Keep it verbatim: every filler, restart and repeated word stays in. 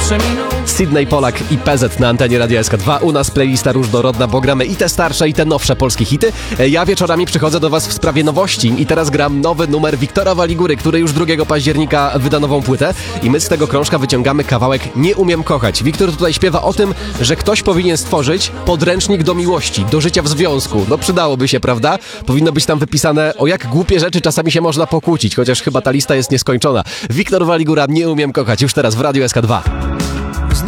Sydney Polak i P Z na antenie Radia S K dwa. U nas playlista różnorodna, bo gramy i te starsze, i te nowsze polskie hity. Ja wieczorami przychodzę do was w sprawie nowości i teraz gram nowy numer Wiktora Waligury, który już drugiego października wyda nową płytę i my z tego krążka wyciągamy kawałek Nie umiem kochać. Wiktor tutaj śpiewa o tym, że ktoś powinien stworzyć podręcznik do miłości, do życia w związku. No przydałoby się, prawda? Powinno być tam wypisane, o jak głupie rzeczy czasami się można pokłócić, chociaż chyba ta lista jest nieskończona. Wiktor Waligura, Nie umiem kochać, już teraz w Radiu S K dwa.